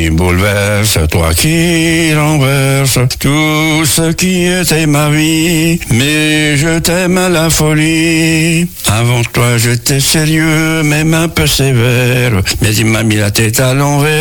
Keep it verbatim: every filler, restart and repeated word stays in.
Il bouleverse, toi qui renverse tout ce qui était ma vie. Mais je t'aime à la folie. Avant toi j'étais sérieux, même un peu sévère. Mais il m'a mis la tête à l'envers.